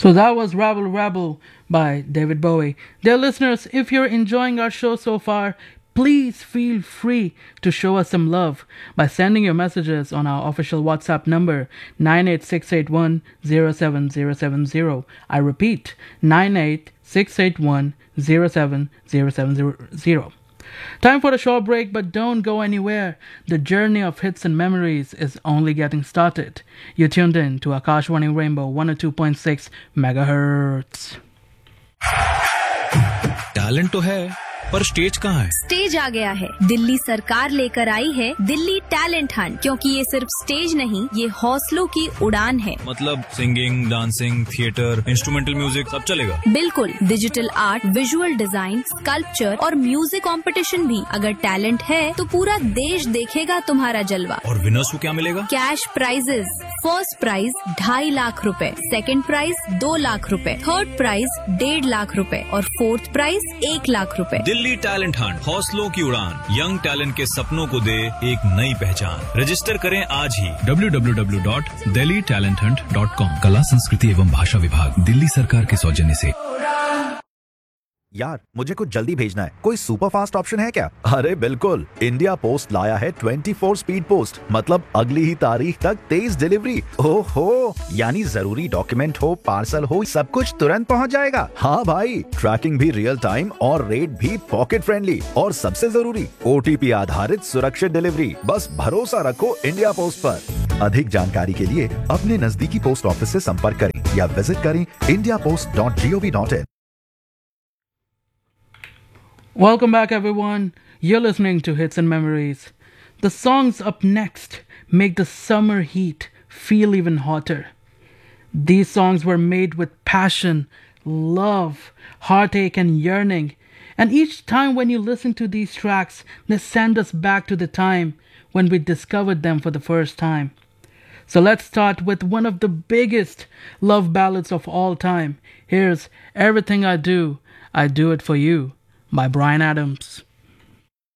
So that was Rabble Rabble by David Bowie. Dear listeners, if you're enjoying our show so far, please feel free to show us some love by sending your messages on our official WhatsApp number 986810770. I repeat, 986810770. Time for a short break, but don't go anywhere. The journey of hits and memories is only getting started. You're tuned in to Akashwani Rainbow 102.6 megahertz. Talent तो है पर stage कहाँ है? Stage आ गया है। दिल्ली सरकार लेकर आई है दिल्ली टैलेंट हंट, क्योंकि ये सिर्फ स्टेज नहीं, ये हौसलों की उड़ान है। मतलब singing, dancing, theatre, instrumental music सब चलेगा? बिल्कुल, digital art, visual design, sculpture और म्यूजिक कंपटीशन भी। अगर टैलेंट है तो पूरा देश देखेगा तुम्हारा जलवा। और विनर्स को क्या मिलेगा? Cash prices. First prize 2.5 lakh रुपए, सेकंड प्राइज 2 लाख रुपए, थर्ड प्राइज 1.5 लाख रुपए और फोर्थ प्राइज 1 लाख रुपए। दिल्ली टैलेंट हंट, हौसलों की उड़ान, यंग टैलेंट के सपनों को दे एक नई पहचान। रजिस्टर करें आज ही www.delhitalenthunt.com। कला, संस्कृति एवं भाषा विभाग, दिल्ली सरकार के सौजन्य से। यार, मुझे कुछ जल्दी भेजना है। कोई सुपर फास्ट ऑप्शन है क्या? अरे बिल्कुल, इंडिया पोस्ट लाया है 24 स्पीड पोस्ट, मतलब अगली ही तारीख तक तेज डिलीवरी। ओहो, यानी जरूरी डॉक्यूमेंट हो, पार्सल हो, सब कुछ तुरंत पहुंच जाएगा। हाँ भाई, ट्रैकिंग भी रियल टाइम और रेट भी पॉकेट फ्रेंडली, और सबसे जरूरी OTP आधारित सुरक्षित डिलीवरी। बस भरोसा रखो इंडिया पोस्ट पर। अधिक जानकारी के लिए अपने नजदीकी पोस्ट ऑफिस से संपर्क करें या विजिट करें indiapost.gov.in। Welcome back, everyone. You're listening to Hits and Memories. The songs up next make the summer heat feel even hotter. These songs were made with passion, love, heartache, and yearning. And each time when you listen to these tracks, they send us back to the time when we discovered them for the first time. So let's start with one of the biggest love ballads of all time. Here's Everything I Do It For You by Bryan Adams.